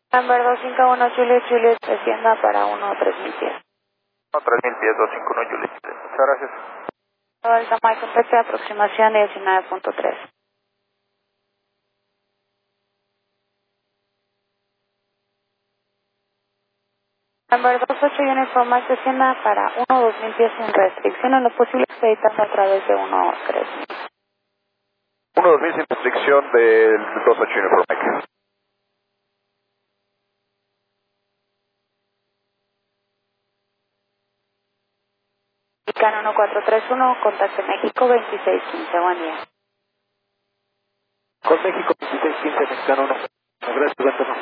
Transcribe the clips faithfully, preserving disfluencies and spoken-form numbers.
Amber dos cinco uno Juliet, Juliet, descienda para uno tres mil pies. uno tres mil pies, dos cinco uno Juliet. Muchas gracias. Delta Mike, contacto de aproximación diecinueve punto tres. Amber dos ocho Uniform Mike, descienda para uno dos mil pies sin restricción, en lo posible expeditando a través de uno tres mil. uno dos mil sin restricción del dos ocho Uniform Mike. Mexicano uno cuatro tres uno, contacto México veintiséis quince, buen día. Con México veintiséis quince, Mexicano uno. Gracias, buen turno.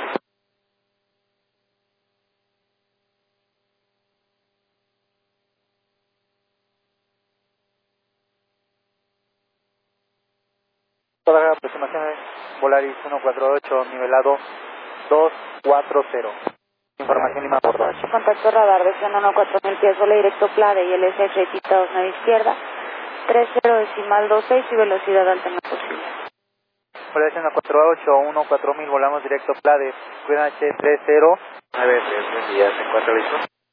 Toda la aproximación es Volaris uno cuatro ocho, nivelado dos cuatro cero. Información Lima por dos. Contacto radar, desciendo uno cuatro mil pies, vuelo directo Plade y L S H Tita dos nueve izquierda, tres cero decimal dos seis y velocidad alta en lo posible. Volaris uno cuatro ocho, uno cuatro mil, volamos directo Plade, Q N H tres cero nueve tres, buen día, ¿se encuentra listo?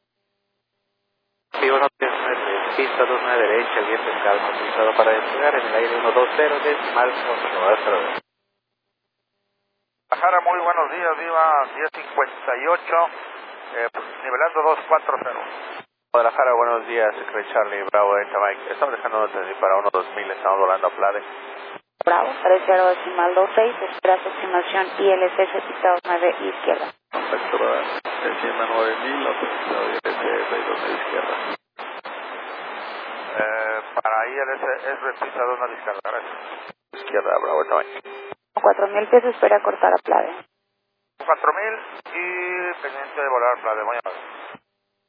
Sí, uno tres nueve, pista dos nueve derecha, el viento es calmo, utilizado para despegar en el aire uno dos cero, decimal ocho, hasta luego. Guadalajara, muy buenos días, Viva diez cincuenta y ocho, eh, nivelando dos cuatro cero. Guadalajara, buenos días, Secret Charlie, Bravo, Delta Mike. Estamos dejando noticias para uno dos mil, estamos volando a Plade. Bravo, tres cero decimal dos seis, espera aproximación I L S S Tita dos nueve izquierda. Contacto radar, descienda nueve mil, autorizado I L S S dos nueve izquierda. Eh, para I L S es repisado una izquierda, gracias. Izquierda, Bravo, Delta Mike. cuatro mil pies, espera cortar a Plade. cuatro mil y pendiente de volar a Plade, muy amable.